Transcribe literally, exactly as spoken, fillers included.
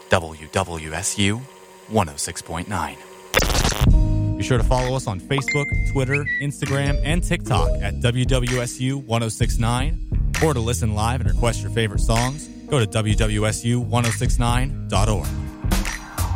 W W S U one oh six point nine. Be sure to follow us on Facebook, Twitter, Instagram, and TikTok at W W S U ten sixty-nine. Or to listen live and request your favorite songs, go to W W S U ten sixty-nine dot org.